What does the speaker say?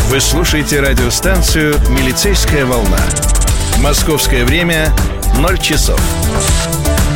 Вы слушаете радиостанцию «Милицейская волна». Московское время 0 часов.